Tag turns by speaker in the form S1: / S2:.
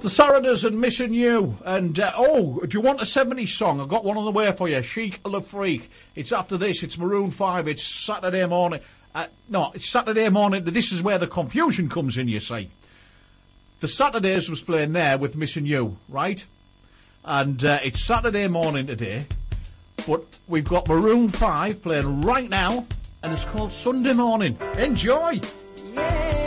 S1: The Saturdays and Missing You. And, do you want a 70s song? I've got one on the way for you. Chic Le Freak. It's after this. It's Maroon 5. It's Saturday morning. It's Saturday morning. This is where the confusion comes in, you see. The Saturdays was playing there with Missing You, right? And it's Saturday morning today. But we've got Maroon 5 playing right now. And it's called Sunday Morning. Enjoy!